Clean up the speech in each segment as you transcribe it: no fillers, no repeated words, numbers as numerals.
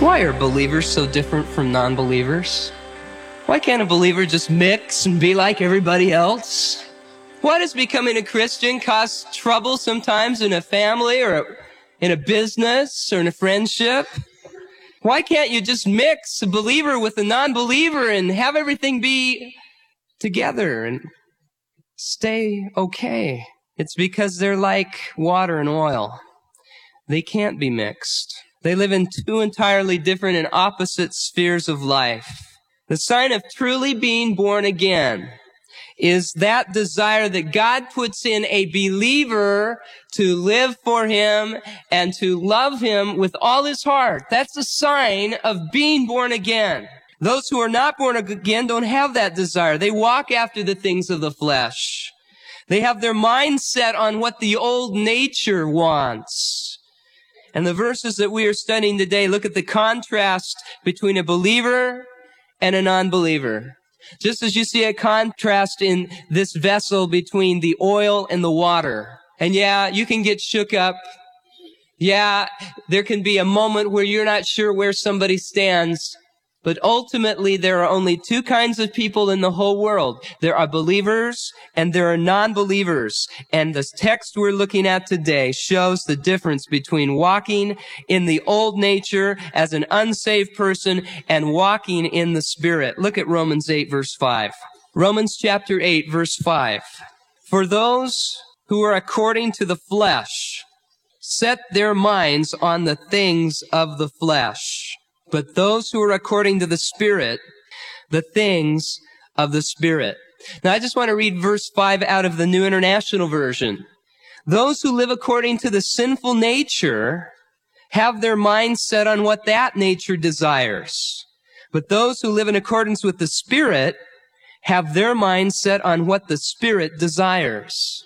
Why are believers so different from non-believers? Why can't a believer just mix and be like everybody else? Why does becoming a Christian cause trouble sometimes in a family or in a business or in a friendship? Why can't you just mix a believer with a non-believer and have everything be together and stay okay? It's because they're like water and oil. They can't be mixed. They live in two entirely different and opposite spheres of life. The sign of truly being born again is that desire that God puts in a believer to live for Him and to love Him with all his heart. That's a sign of being born again. Those who are not born again don't have that desire. They walk after the things of the flesh. They have their mind set on what the old nature wants. And the verses that we are studying today look at the contrast between a believer and a non-believer. Just as you see a contrast in this vessel between the oil and the water. And yeah, you can get shook up. Yeah, there can be a moment where you're not sure where somebody stands. But ultimately, there are only two kinds of people in the whole world. There are believers and there are non-believers. And the text we're looking at today shows the difference between walking in the old nature as an unsaved person and walking in the Spirit. Look at Romans 8, verse 5. Romans chapter 8, verse 5. For those who are according to the flesh set their minds on the things of the flesh. But those who are according to the Spirit, the things of the Spirit. Now, I just want to read verse 5 out of the New International Version. Those who live according to the sinful nature have their minds set on what that nature desires. But those who live in accordance with the Spirit have their minds set on what the Spirit desires.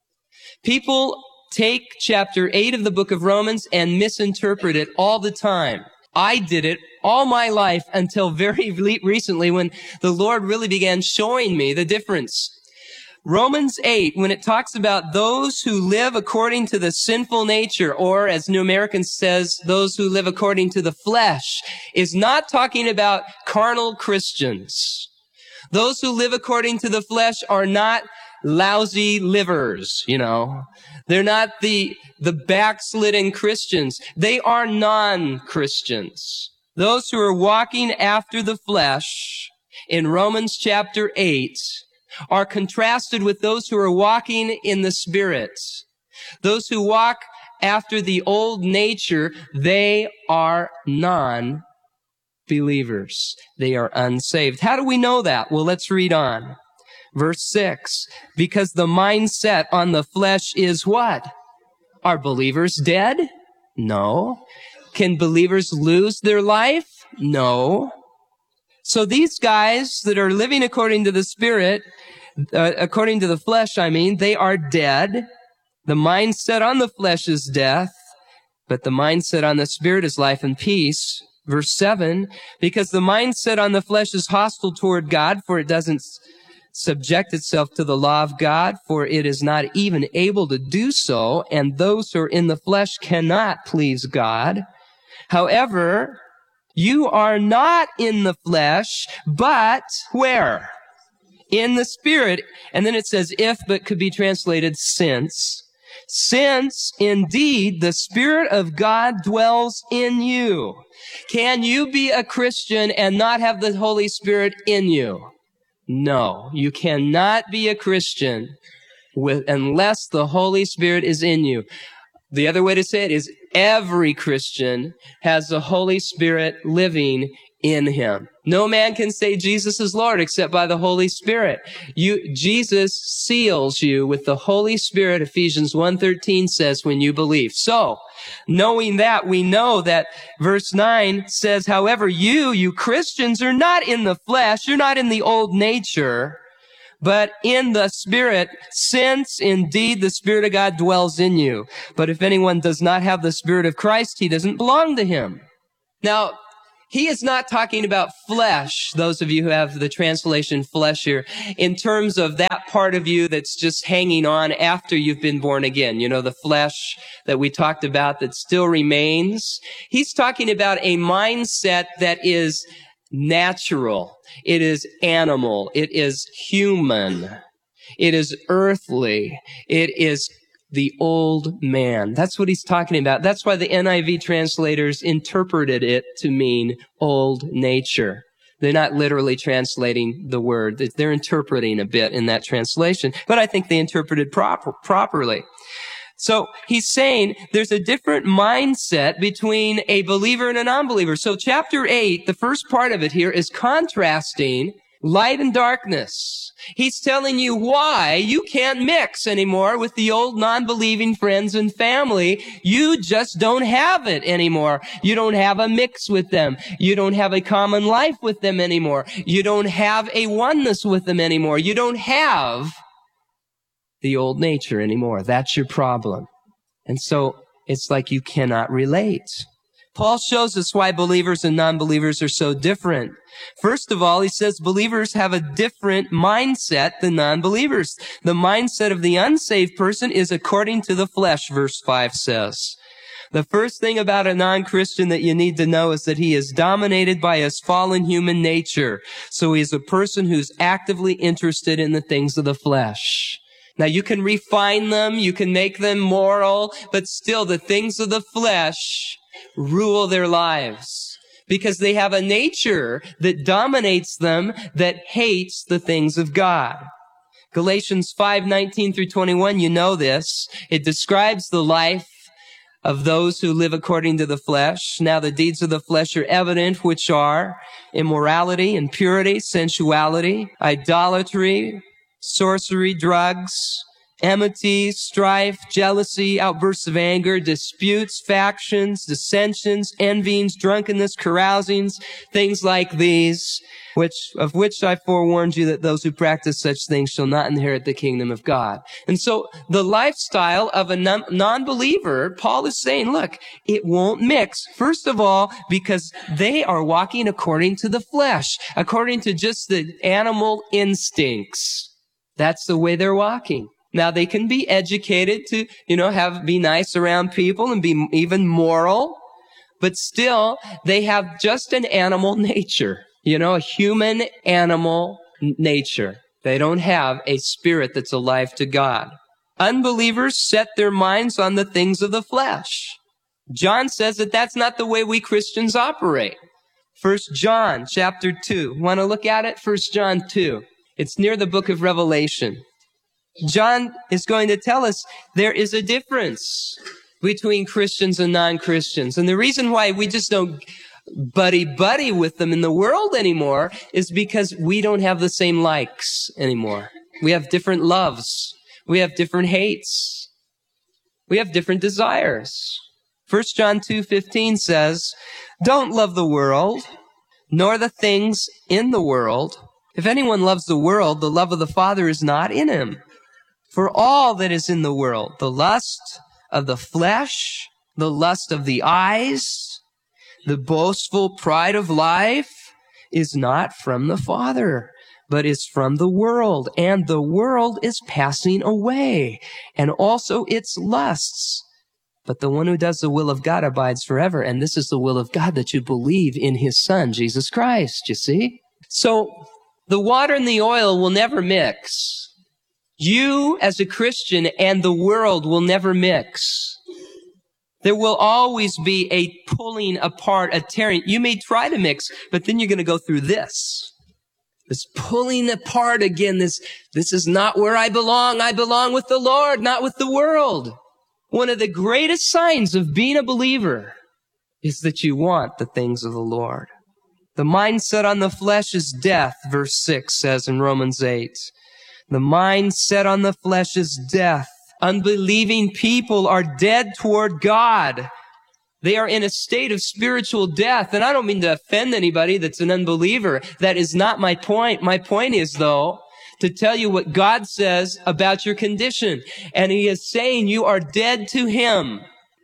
People take chapter 8 of the book of Romans and misinterpret it all the time. I did it all my life until very recently when the Lord really began showing me the difference. Romans 8, when it talks about those who live according to the sinful nature, or as New American says, those who live according to the flesh, is not talking about carnal Christians. Those who live according to the flesh are not lousy livers, you know. They're not the backslidden Christians. They are non-Christians. Those who are walking after the flesh in Romans chapter 8 are contrasted with those who are walking in the Spirit. Those who walk after the old nature, they are non-believers. They are unsaved. How do we know that? Well, let's read on. Verse 6, because the mindset on the flesh is what? Are believers dead? No. Can believers lose their life? No. So these guys that are living according to the Spirit, according to the flesh, they are dead. The mindset on the flesh is death, but the mindset on the Spirit is life and peace. Verse 7, because the mindset on the flesh is hostile toward God, for it doesn't subject itself to the law of God, for it is not even able to do so, and those who are in the flesh cannot please God. However, you are not in the flesh, but where? In the Spirit. And then it says if, but could be translated since. Since indeed the Spirit of God dwells in you. Can you be a Christian and not have the Holy Spirit in you? No, you cannot be a Christian unless the Holy Spirit is in you. The other way to say it is every Christian has the Holy Spirit living in him. No man can say Jesus is Lord except by the Holy Spirit. Jesus seals you with the Holy Spirit, Ephesians 1:13 says, when you believe. So, knowing that, we know that verse 9 says, however, you Christians are not in the flesh, you're not in the old nature, but in the Spirit, since indeed the Spirit of God dwells in you. But if anyone does not have the Spirit of Christ, he doesn't belong to him. Now, he is not talking about flesh, those of you who have the translation flesh here, in terms of that part of you that's just hanging on after you've been born again. You know, the flesh that we talked about that still remains. He's talking about a mindset that is natural. It is animal. It is human. It is earthly. It is the old man. That's what he's talking about. That's why the NIV translators interpreted it to mean old nature. They're not literally translating the word. They're interpreting a bit in that translation, but I think they interpreted properly. So he's saying there's a different mindset between a believer and a non-believer. So chapter 8, the first part of it here is contrasting light and darkness. He's telling you why you can't mix anymore with the old non-believing friends and family. You just don't have it anymore. You don't have a mix with them. You don't have a common life with them anymore. You don't have a oneness with them anymore. You don't have the old nature anymore. That's your problem. And so it's like you cannot relate. Paul shows us why believers and non-believers are so different. First of all, he says believers have a different mindset than non-believers. The mindset of the unsaved person is according to the flesh, verse 5 says. The first thing about a non-Christian that you need to know is that he is dominated by his fallen human nature. So he is a person who's actively interested in the things of the flesh. Now, you can refine them, you can make them moral, but still the things of the flesh rule their lives because they have a nature that dominates them, that hates the things of God. Galatians 5:19 through 21, you know this. It describes the life of those who live according to the flesh. Now the deeds of the flesh are evident, which are immorality, impurity, sensuality, idolatry, sorcery, drugs, enmity, strife, jealousy, outbursts of anger, disputes, factions, dissensions, envyings, drunkenness, carousings, things like these, of which I forewarned you that those who practice such things shall not inherit the kingdom of God. And so the lifestyle of a non-believer, Paul is saying, look, it won't mix. First of all, because they are walking according to the flesh, according to just the animal instincts. That's the way they're walking. Now, they can be educated to, be nice around people and be even moral, but still, they have just an animal nature, a human animal nature. They don't have a spirit that's alive to God. Unbelievers set their minds on the things of the flesh. John says that that's not the way we Christians operate. 1 John chapter 2. Want to look at it? 1 John 2. It's near the book of Revelation. John is going to tell us there is a difference between Christians and non-Christians. And the reason why we just don't buddy with them in the world anymore is because we don't have the same likes anymore. We have different loves. We have different hates. We have different desires. 1 John 2:15 says, "Don't love the world, nor the things in the world. If anyone loves the world, the love of the Father is not in him. For all that is in the world, the lust of the flesh, the lust of the eyes, the boastful pride of life is not from the Father, but is from the world. And the world is passing away, and also its lusts. But the one who does the will of God abides forever. And this is the will of God, that you believe in his Son, Jesus Christ." You see? So the water and the oil will never mix. You, as a Christian, and the world will never mix. There will always be a pulling apart, a tearing. You may try to mix, but then you're going to go through this pulling apart again. This is not where I belong. I belong with the Lord, not with the world. One of the greatest signs of being a believer is that you want the things of the Lord. The mindset on the flesh is death, verse 6 says in Romans 8. The mind set on the flesh is death. Unbelieving people are dead toward God. They are in a state of spiritual death. And I don't mean to offend anybody that's an unbeliever. That is not my point. My point is, though, to tell you what God says about your condition. And he is saying you are dead to him.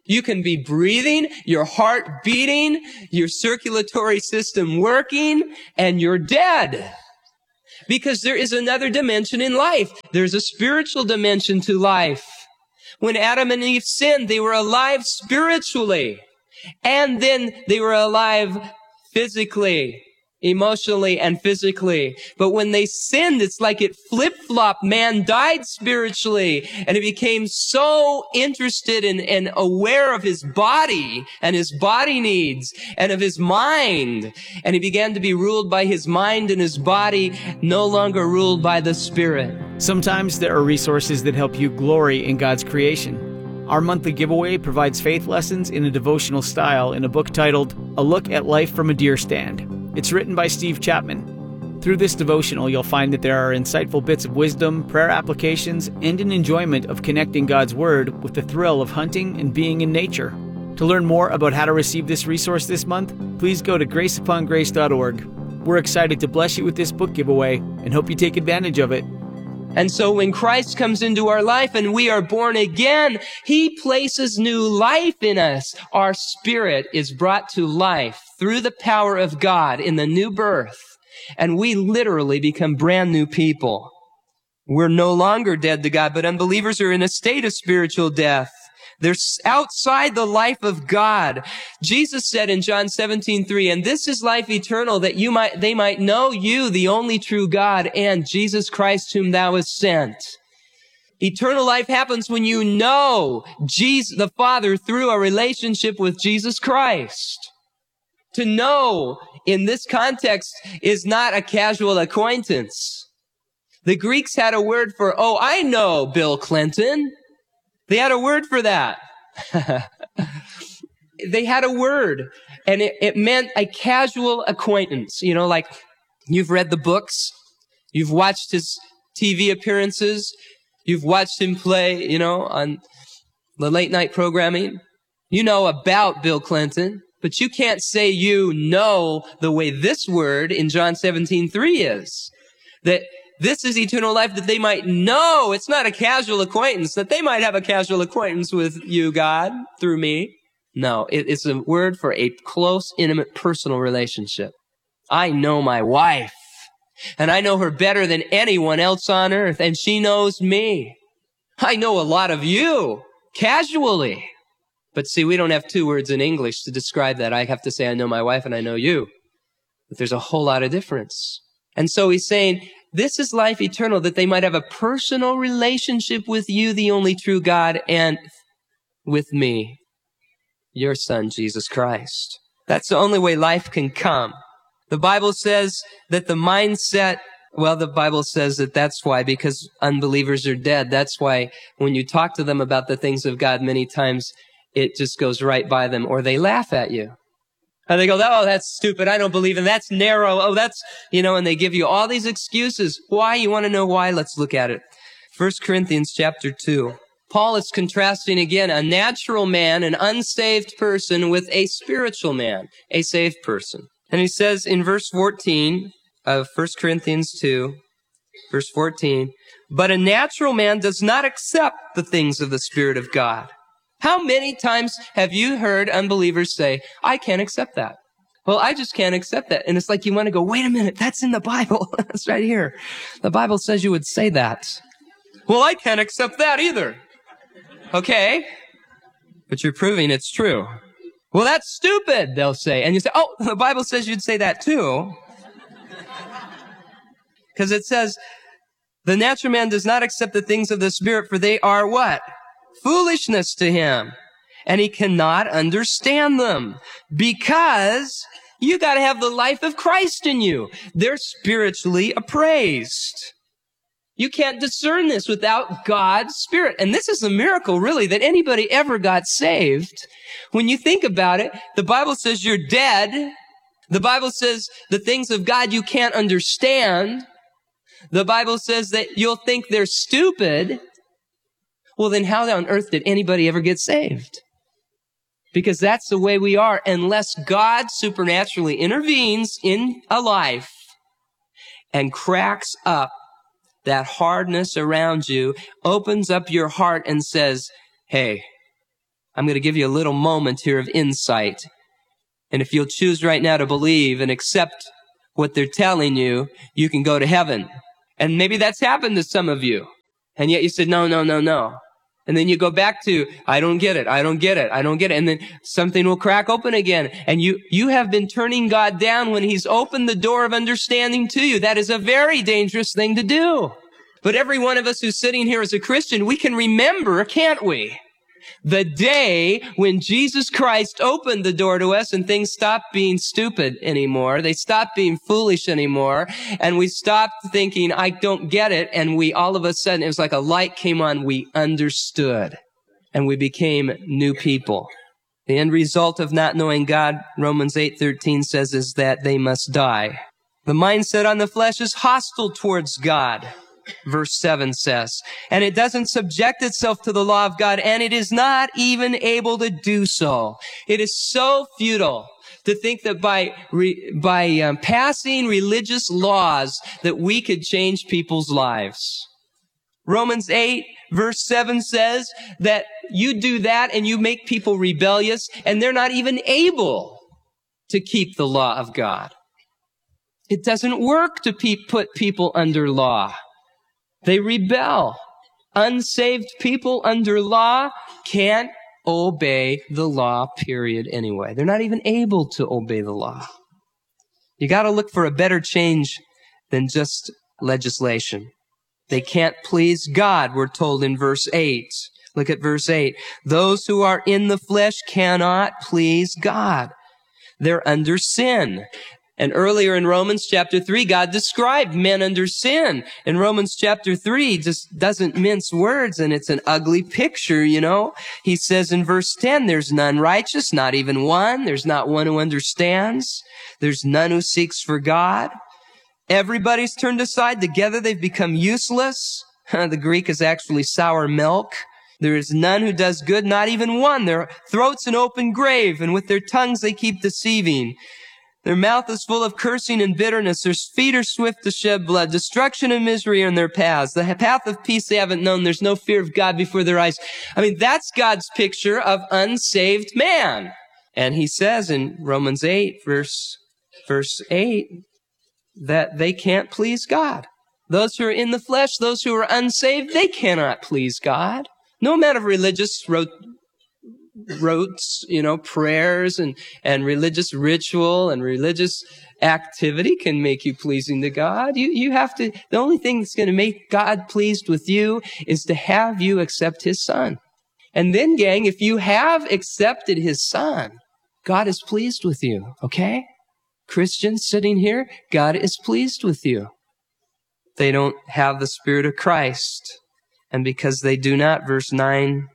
You can be breathing, your heart beating, your circulatory system working, and you're dead. Because there is another dimension in life. There's a spiritual dimension to life. When Adam and Eve sinned, they were alive spiritually. And then they were alive physically, emotionally, and physically. But when they sinned, it's like it flip-flopped. Man died spiritually, and he became so interested and aware of his body and his body needs and of his mind. And he began to be ruled by his mind and his body, no longer ruled by the Spirit. Sometimes there are resources that help you glory in God's creation. Our monthly giveaway provides faith lessons in a devotional style in a book titled A Look at Life from a Deer Stand. It's written by Steve Chapman. Through this devotional, you'll find that there are insightful bits of wisdom, prayer applications, and an enjoyment of connecting God's Word with the thrill of hunting and being in nature. To learn more about how to receive this resource this month, please go to graceupongrace.org. We're excited to bless you with this book giveaway and hope you take advantage of it. And so when Christ comes into our life and we are born again, he places new life in us. Our spirit is brought to life through the power of God in the new birth. And we literally become brand new people. We're no longer dead to God, but unbelievers are in a state of spiritual death. They're outside the life of God. Jesus said in John 17:3, and this is life eternal, that they might know you, the only true God, and Jesus Christ whom thou hast sent. Eternal life happens when you know Jesus, the Father, through a relationship with Jesus Christ. To know in this context is not a casual acquaintance. The Greeks had a word for, oh, I know Bill Clinton. They had a word for that. They had a word, and it meant a casual acquaintance. You know, like you've read the books, you've watched his TV appearances, you've watched him play, you know, on the late night programming. You know about Bill Clinton, but you can't say you know the way this word in John 17:3 is. That this is eternal life, that they might know. It's not a casual acquaintance, that they might have a casual acquaintance with you, God, through me. No, it's a word for a close, intimate, personal relationship. I know my wife, and I know her better than anyone else on earth, and she knows me. I know a lot of you, casually. But see, we don't have two words in English to describe that. I have to say I know my wife and I know you. But there's a whole lot of difference. And so he's saying, this is life eternal, that they might have a personal relationship with you, the only true God, and with me, your Son, Jesus Christ. That's the only way life can come. The Bible says that the mindset, well, the Bible says that that's why, because unbelievers are dead. That's why when you talk to them about the things of God, many times it just goes right by them, or they laugh at you. And they go, oh, that's stupid. I don't believe in that. That's narrow. Oh, that's, you know, and they give you all these excuses. Why? You want to know why? Let's look at it. 1 Corinthians chapter 2. Paul is contrasting again a natural man, an unsaved person, with a spiritual man, a saved person. And he says in verse 14 of 1 Corinthians 2, verse 14, but a natural man does not accept the things of the Spirit of God. How many times have you heard unbelievers say, I can't accept that? Well, I just can't accept that. And it's like you want to go, wait a minute, that's in the Bible. That's right here. The Bible says you would say that. Well, I can't accept that either. Okay, but you're proving it's true. Well, that's stupid, they'll say. And you say, oh, the Bible says you'd say that too. Because it says, the natural man does not accept the things of the Spirit, for they are what? Foolishness to him. And he cannot understand them. Because you got to have the life of Christ in you. They're spiritually appraised. You can't discern this without God's Spirit. And this is a miracle, really, that anybody ever got saved. When you think about it, the Bible says you're dead. The Bible says the things of God you can't understand. The Bible says that you'll think they're stupid. Well, then how on earth did anybody ever get saved? Because that's the way we are. Unless God supernaturally intervenes in a life and cracks up that hardness around you, opens up your heart and says, hey, I'm going to give you a little moment here of insight. And if you'll choose right now to believe and accept what they're telling you, you can go to heaven. And maybe that's happened to some of you. And yet you said, no. And then you go back to, I don't get it. And then something will crack open again. And you have been turning God down when He's opened the door of understanding to you. That is a very dangerous thing to do. But every one of us who's sitting here as a Christian, we can remember, can't we? The day when Jesus Christ opened the door to us and things stopped being stupid anymore. They stopped being foolish anymore. And we stopped thinking, I don't get it. And we all of a sudden, it was like a light came on. We understood. And we became new people. The end result of not knowing God, Romans 8:13 says, is that they must die. The mindset on the flesh is hostile towards God. Verse 7 says, and it doesn't subject itself to the law of God, and it is not even able to do so. It is so futile to think that by passing religious laws that we could change people's lives. Romans 8 verse 7 says that you do that and you make people rebellious, and they're not even able to keep the law of God. It doesn't work to put people under law. They rebel. Unsaved people under law can't obey the law, period, anyway. They're not even able to obey the law. You got to look for a better change than just legislation. They can't please God, we're told in verse 8. Look at verse 8. Those who are in the flesh cannot please God. They're under sin. And earlier in Romans chapter 3, God described men under sin. In Romans chapter 3, just doesn't mince words, and it's an ugly picture, you know. He says in verse 10, there's none righteous, not even one. There's not one who understands. There's none who seeks for God. Everybody's turned aside. Together they've become useless. The Greek is actually sour milk. There is none who does good, not even one. Their throat's an open grave, and with their tongues they keep deceiving. Their mouth is full of cursing and bitterness. Their feet are swift to shed blood. Destruction and misery are in their paths. The path of peace they haven't known. There's no fear of God before their eyes. I mean, that's God's picture of unsaved man. And he says in Romans 8, verse 8, that they can't please God. Those who are in the flesh, those who are unsaved, they cannot please God. No amount of religious rotes, prayers and religious ritual and religious activity can make you pleasing to God. You have to, the only thing that's going to make God pleased with you is to have you accept His Son. And then, gang, if you have accepted His Son, God is pleased with you, okay? Christians sitting here, God is pleased with you. They don't have the Spirit of Christ. And because they do not, verse 9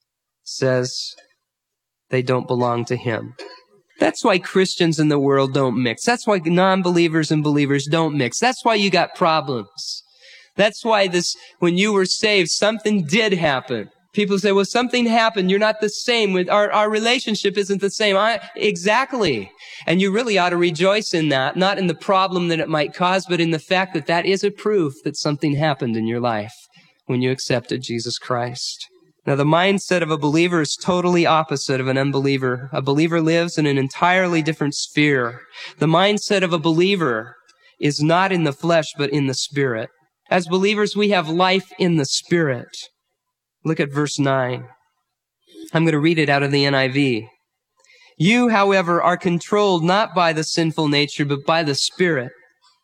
says, they don't belong to Him. That's why Christians in the world don't mix. That's why non-believers and believers don't mix. That's why you got problems. That's why when you were saved, something did happen. People say, well, something happened. You're not the same. Our relationship isn't the same. Exactly. And you really ought to rejoice in that, not in the problem that it might cause, but in the fact that that is a proof that something happened in your life when you accepted Jesus Christ. Now, the mindset of a believer is totally opposite of an unbeliever. A believer lives in an entirely different sphere. The mindset of a believer is not in the flesh, but in the Spirit. As believers, we have life in the Spirit. Look at verse 9. I'm going to read it out of the NIV. You, however, are controlled not by the sinful nature, but by the Spirit.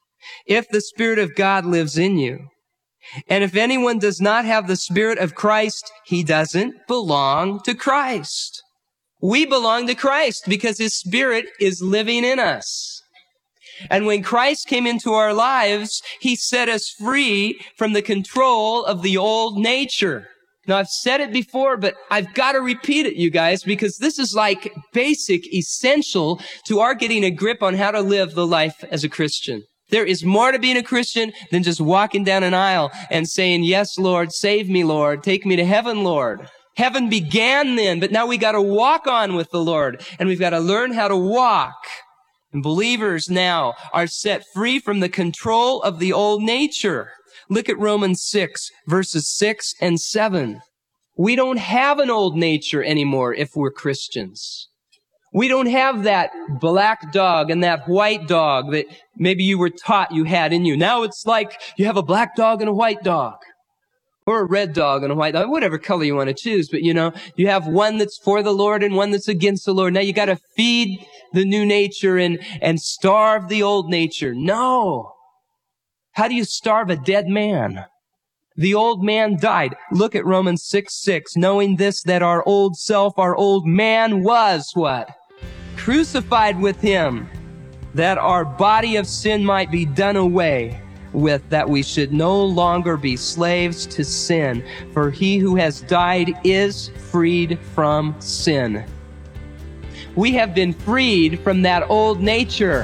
If the Spirit of God lives in you. And if anyone does not have the Spirit of Christ, he doesn't belong to Christ. We belong to Christ because His Spirit is living in us. And when Christ came into our lives, He set us free from the control of the old nature. Now, I've said it before, but I've got to repeat it, you guys, because this is like basic, essential to our getting a grip on how to live the life as a Christian. There is more to being a Christian than just walking down an aisle and saying, yes, Lord, save me, Lord, take me to heaven, Lord. Heaven began then, but now we got to walk on with the Lord, and we've got to learn how to walk. And believers now are set free from the control of the old nature. Look at Romans 6, verses 6 and 7. We don't have an old nature anymore if we're Christians. We don't have that black dog and that white dog that maybe you were taught you had in you. Now it's like you have a black dog and a white dog. Or a red dog and a white dog, whatever color you want to choose. But you have one that's for the Lord and one that's against the Lord. Now you got to feed the new nature and starve the old nature. No. How do you starve a dead man? The old man died. Look at Romans 6:6. Knowing this, that our old self, our old man was what? Crucified with him, that our body of sin might be done away with, that we should no longer be slaves to sin. For he who has died is freed from sin. We have been freed from that old nature.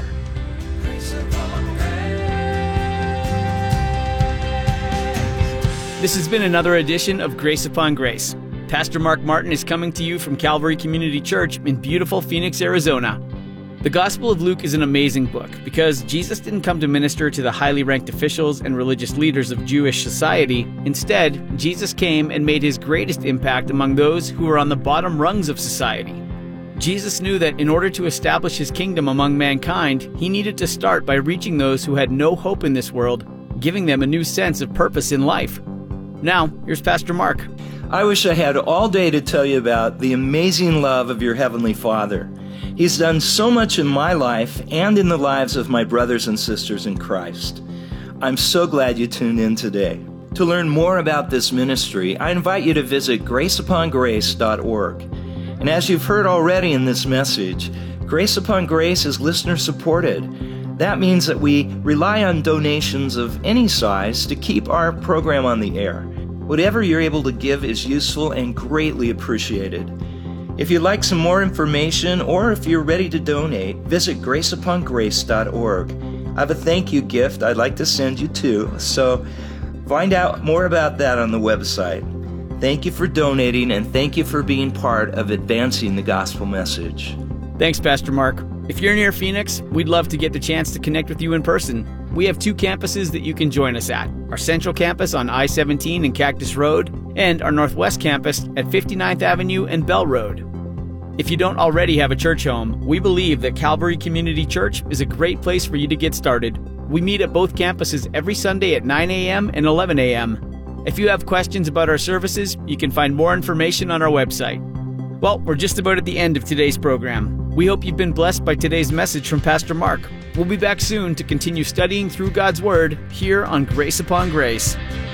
This has been another edition of Grace Upon Grace. Pastor Mark Martin is coming to you from Calvary Community Church in beautiful Phoenix, Arizona. The Gospel of Luke is an amazing book because Jesus didn't come to minister to the highly ranked officials and religious leaders of Jewish society. Instead, Jesus came and made his greatest impact among those who were on the bottom rungs of society. Jesus knew that in order to establish his kingdom among mankind, he needed to start by reaching those who had no hope in this world, giving them a new sense of purpose in life. Now, here's Pastor Mark. I wish I had all day to tell you about the amazing love of your Heavenly Father. He's done so much in my life and in the lives of my brothers and sisters in Christ. I'm so glad you tuned in today. To learn more about this ministry, I invite you to visit graceupon.grace.org. And as you've heard already in this message, Grace Upon Grace is listener supported. That means that we rely on donations of any size to keep our program on the air. Whatever you're able to give is useful and greatly appreciated. If you'd like some more information or if you're ready to donate, visit graceupon.grace.org. I have a thank you gift I'd like to send you too, so find out more about that on the website. Thank you for donating and thank you for being part of advancing the gospel message. Thanks, Pastor Mark. If you're near Phoenix, we'd love to get the chance to connect with you in person. We have 2 campuses that you can join us at. Our Central Campus on I-17 and Cactus Road, and our Northwest Campus at 59th Avenue and Bell Road. If you don't already have a church home, we believe that Calvary Community Church is a great place for you to get started. We meet at both campuses every Sunday at 9 a.m. and 11 a.m. If you have questions about our services, you can find more information on our website. Well, we're just about at the end of today's program. We hope you've been blessed by today's message from Pastor Mark. We'll be back soon to continue studying through God's Word here on Grace Upon Grace.